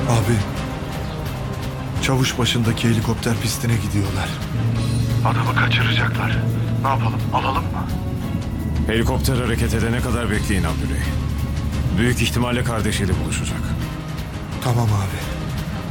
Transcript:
Abi, çavuş başındaki helikopter pistine gidiyorlar. Adamı kaçıracaklar. Ne yapalım, alalım mı? Helikopter hareket edene kadar bekleyin Abdüley. Büyük ihtimalle kardeşiyle buluşacak. Tamam abi.